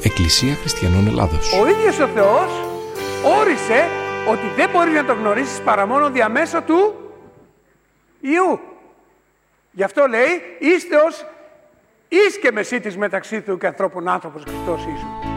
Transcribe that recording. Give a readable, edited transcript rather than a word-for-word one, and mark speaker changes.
Speaker 1: Εκκλησία Χριστιανών Ελλάδος.
Speaker 2: Ο ίδιος ο Θεός όρισε ότι δεν μπορείς να το γνωρίσεις παρά μόνο διαμέσω του Υιού. Γι' αυτό λέει, είστε ως εις και μεσίτης μεταξύ του και ανθρώπων άνθρωπος Χριστός ίσου.